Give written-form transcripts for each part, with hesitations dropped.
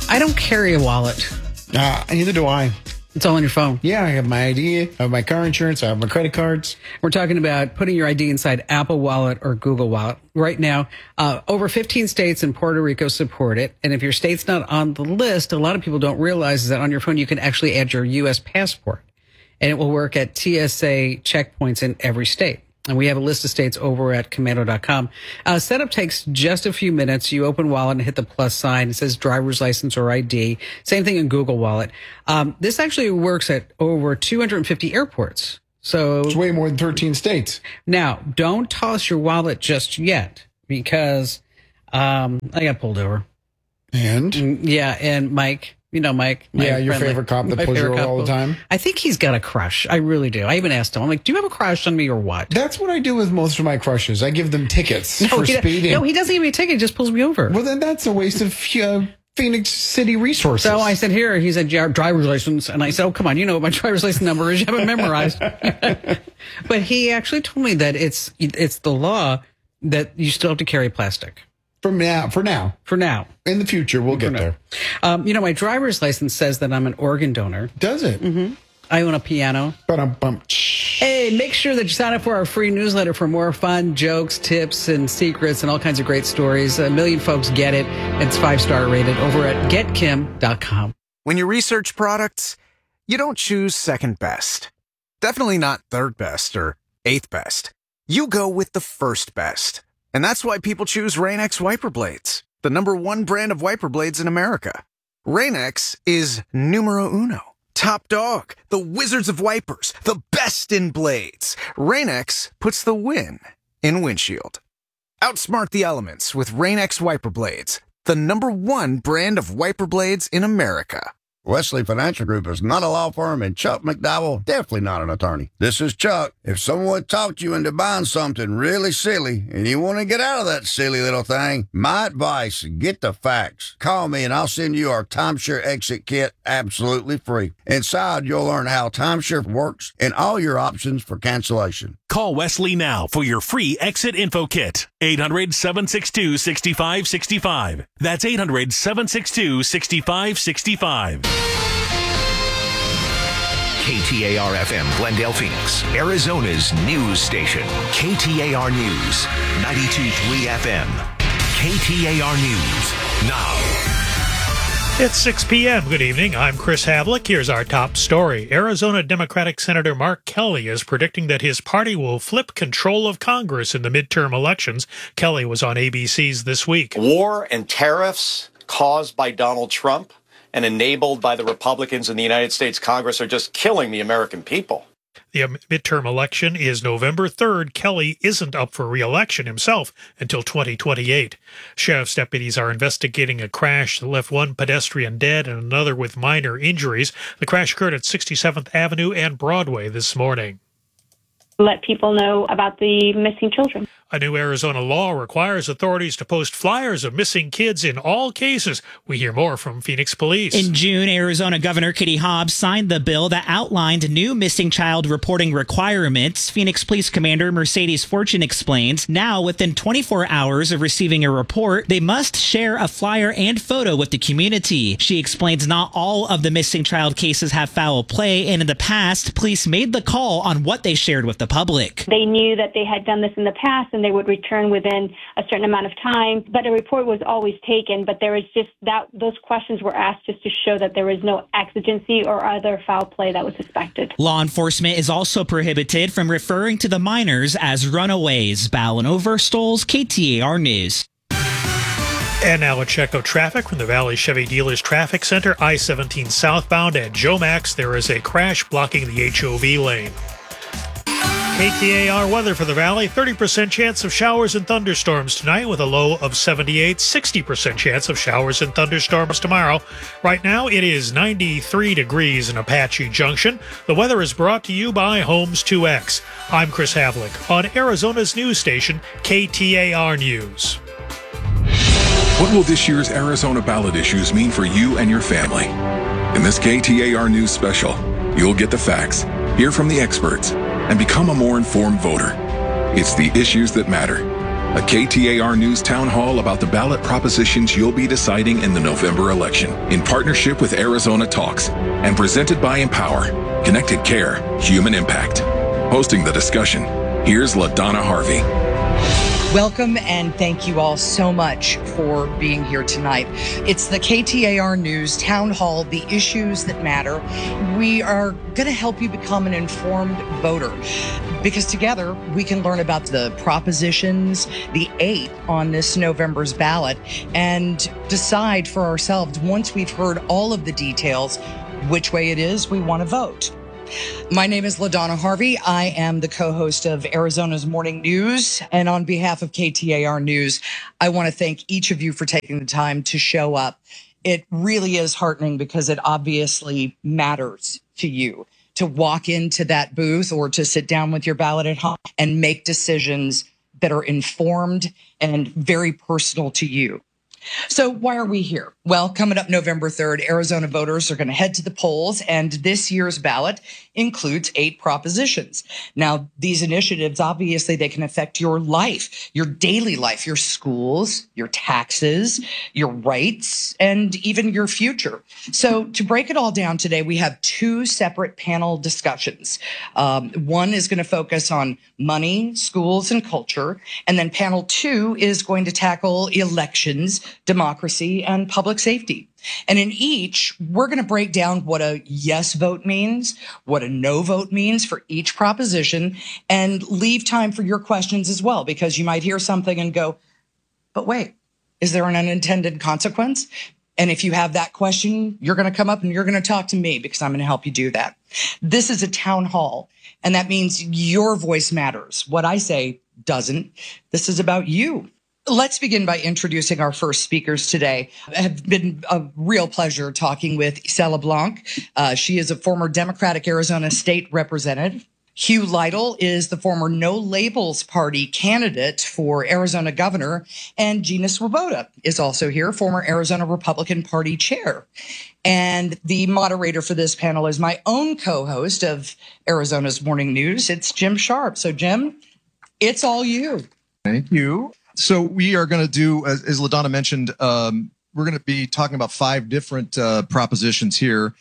I don't carry a wallet. Neither do I. It's all on your phone. Yeah, I have my ID, I have my car insurance, I have my credit cards. We're talking about putting your ID inside Apple Wallet or Google Wallet. Right now, over 15 states and Puerto Rico support it. And if your state's not on the list, a lot of people don't realize that on your phone you can actually add your U.S. passport. And it will work at TSA checkpoints in every state. And we have a list of states over at commando.com. Setup takes just a few minutes. You open Wallet and hit the plus sign. It says driver's license or ID. Same thing in Google Wallet. This actually works at over 250 airports. So it's way more than 13 states. Now, don't toss your wallet just yet because I got pulled over. And? Yeah, and Mike. You know, Mike. Yeah, your favorite cop that pulls you over all the time. I think he's got a crush. I really do. I even asked him, I'm like, do you have a crush on me or what? That's what I do with most of my crushes. I give them tickets for speeding. No, he doesn't give me a ticket. He just pulls me over. Well, then that's a waste of Phoenix City resources. So I said, here, he said, driver's license. And I said, oh, come on, you know what my driver's license number is. You have it memorized. But he actually told me that it's the law that you still have to carry plastic. For now. In the future, we'll get there. My driver's license says that I'm an organ donor. Does it? Mm-hmm. I own a piano. Hey, make sure that you sign up for our free newsletter for more fun, jokes, tips, and secrets, and all kinds of great stories. 1 million folks get it. It's 5-star rated over at getkim.com. When you research products, you don't choose second best. Definitely not third best or eighth best. You go with the first best. And that's why people choose Rain-X wiper blades, the #1 brand of wiper blades in America. Rain-X is numero uno, top dog, the wizards of wipers, the best in blades. Rain-X puts the win in windshield. Outsmart the elements with Rain-X wiper blades, the #1 brand of wiper blades in America. Wesley Financial Group is not a law firm, and Chuck McDowell definitely not an attorney. This is Chuck. If someone talked you into buying something really silly and you want to get out of that silly little thing, my advice, get the facts. Call me and I'll send you our timeshare exit kit absolutely free. Inside, you'll learn how timeshare works and all your options for cancellation. Call Wesley now for your free exit info kit. 800-762-6565. That's 800-762-6565. KTAR-FM, Glendale, Phoenix, Arizona's news station. KTAR News, 92.3 FM. KTAR News, now. It's 6 p.m. Good evening. I'm Chris Havlick. Here's our top story. Arizona Democratic Senator Mark Kelly is predicting that his party will flip control of Congress in the midterm elections. Kelly was on ABC's This Week. War and tariffs caused by Donald Trump and enabled by the Republicans in the United States Congress are just killing the American people. The midterm election is November 3rd. Kelly isn't up for re-election himself until 2028. Sheriff's deputies are investigating a crash that left one pedestrian dead and another with minor injuries. The crash occurred at 67th Avenue and Broadway this morning. Let people know about the missing children. A new Arizona law requires authorities to post flyers of missing kids in all cases. We hear more from Phoenix Police. In June, Arizona Governor Kitty Hobbs signed the bill that outlined new missing child reporting requirements. Phoenix Police Commander Mercedes Fortune explains, now within 24 hours of receiving a report, they must share a flyer and photo with the community. She explains not all of the missing child cases have foul play, and in the past, police made the call on what they shared with the public. They knew that they had done this in the past and they would return within a certain amount of time, but a report was always taken. But there was just those questions were asked just to show that there was no exigency or other foul play that was suspected. Law enforcement is also prohibited from referring to the minors as runaways. Ballin Overstoles, KTAR News. And now a check of traffic from the Valley Chevy Dealers Traffic Center, I-17 southbound at Joe Max. There is a crash blocking the HOV lane. KTAR weather for the Valley, 30% chance of showers and thunderstorms tonight with a low of 78, 60% chance of showers and thunderstorms tomorrow. Right now it is 93 degrees in Apache Junction. The weather is brought to you by Homes 2X. I'm Chris Havlick on Arizona's news station, KTAR News. What will this year's Arizona ballot issues mean for you and your family? In this KTAR News special, you'll get the facts, hear from the experts, and become a more informed voter. It's the issues that matter. a KTAR News town hall about the ballot propositions you'll be deciding in the November election, in partnership with Arizona Talks, and presented by Empower, Connected Care, Human Impact. Hosting the discussion, here's LaDonna Harvey. Welcome and thank you all so much for being here tonight. It's the KTAR News Town Hall, the issues that matter. We are going to help you become an informed voter because together we can learn about the propositions, the 8 on this November's ballot, and decide for ourselves, once we've heard all of the details, which way it is we want to vote. My name is LaDonna Harvey. I am the co-host of Arizona's Morning News. And on behalf of KTAR News, I want to thank each of you for taking the time to show up. It really is heartening because it obviously matters to you to walk into that booth or to sit down with your ballot at home and make decisions that are informed and very personal to you. So why are we here? Well, coming up November 3rd, Arizona voters are going to head to the polls, and this year's ballot includes 8 propositions. Now, these initiatives, obviously, they can affect your life, your daily life, your schools, your taxes, your rights, and even your future. So to break it all down today, we have 2 separate panel discussions. One is going to focus on money, schools, and culture, and then panel 2 is going to tackle elections, democracy, and public safety. And in each, we're going to break down what a yes vote means, what a no vote means for each proposition, and leave time for your questions as well, because you might hear something and go, but wait, is there an unintended consequence? And if you have that question, you're going to come up and you're going to talk to me because I'm going to help you do that. This is a town hall, and that means your voice matters. What I say doesn't. This is about you. Let's begin by introducing our first speakers today. It has been a real pleasure talking with Isela Blanc. She is a former Democratic Arizona state representative. Hugh Lytle is the former No Labels Party candidate for Arizona governor. And Gina Swoboda is also here, former Arizona Republican Party chair. And the moderator for this panel is my own co-host of Arizona's Morning News. It's Jim Sharp. So, Jim, it's all you. Thank you. So we are going to do, as LaDonna mentioned, we're going to be talking about 5 different propositions here.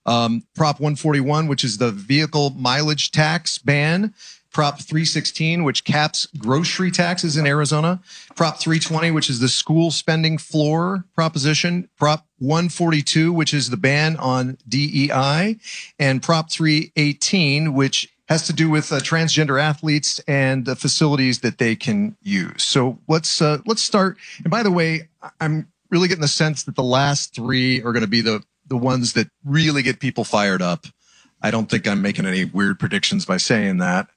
Prop 141, which is the vehicle mileage tax ban. Prop 316, which caps grocery taxes in Arizona. Prop 320, which is the school spending floor proposition. Prop 142, which is the ban on DEI. And Prop 318, which has to do with transgender athletes and the facilities that they can use. So let's start. And by the way, I'm really getting the sense that the last 3 are going to be the ones that really get people fired up. I don't think I'm making any weird predictions by saying that.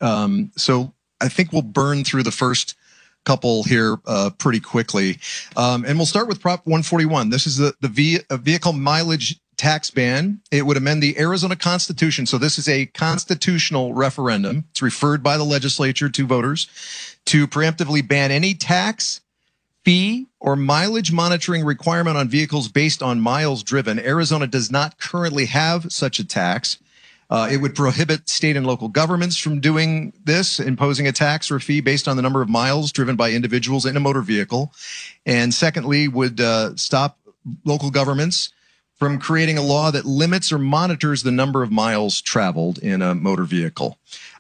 So I think we'll burn through the first couple here pretty quickly. And we'll start with Prop 141. This is the vehicle mileage tax ban. It would amend the Arizona Constitution. So this is a constitutional referendum. It's referred by the legislature to voters to preemptively ban any tax, fee, or mileage monitoring requirement on vehicles based on miles driven. Arizona does not currently have such a tax. It would prohibit state and local governments from doing this, imposing a tax or a fee based on the number of miles driven by individuals in a motor vehicle. And secondly, would stop local governments from creating a law that limits or monitors the number of miles traveled in a motor vehicle.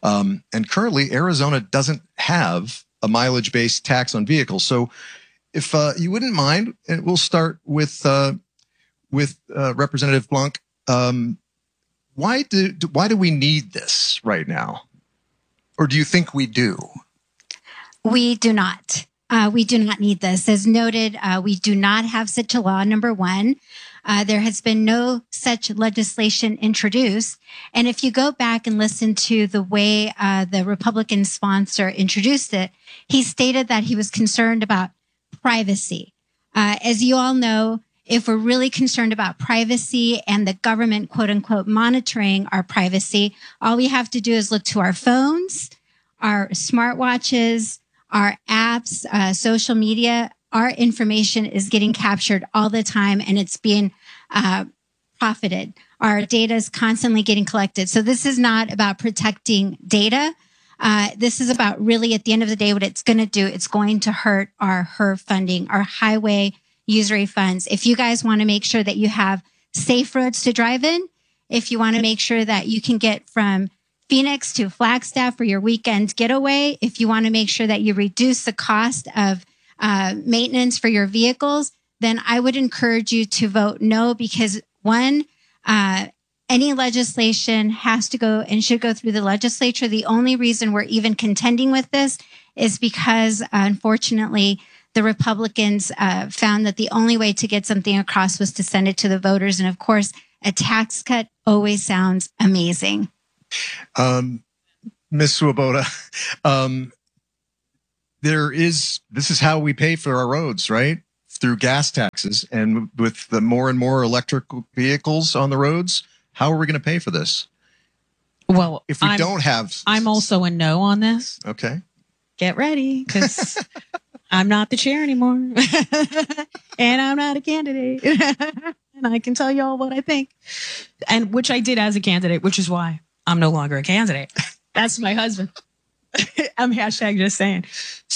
And currently, Arizona doesn't have a mileage-based tax on vehicles. So if you wouldn't mind, and we'll start with Representative Blanc. Why do we need this right now? Or do you think we do? We do not. We do not need this. As noted, we do not have such a law, number one. There has been no such legislation introduced. And if you go back and listen to the way the Republican sponsor introduced it, he stated that he was concerned about privacy. As you all know, if we're really concerned about privacy and the government, quote unquote, monitoring our privacy, all we have to do is look to our phones, our smartwatches, our apps, social media. Our information is getting captured all the time and it's being profited. Our data is constantly getting collected. So this is not about protecting data. This is about really at the end of the day, what it's going to do. It's going to hurt our HERF funding, our highway usury funds. If you guys want to make sure that you have safe roads to drive in, if you want to make sure that you can get from Phoenix to Flagstaff for your weekend getaway, if you want to make sure that you reduce the cost of maintenance for your vehicles, then I would encourage you to vote no, because one, any legislation has to go and should go through the legislature. The only reason we're even contending with this is because, unfortunately, the Republicans found that the only way to get something across was to send it to the voters. And of course, a tax cut always sounds amazing. Ms. Swoboda, this is how we pay for our roads, right? Through gas taxes. And with the more and more electric vehicles on the roads, how are we going to pay for this? Well, if we don't have... I'm also a no on this. Okay. Get ready, because I'm not the chair anymore. And I'm not a candidate. And I can tell y'all what I think. And which I did as a candidate, which is why I'm no longer a candidate. That's my husband. I'm hashtag just saying.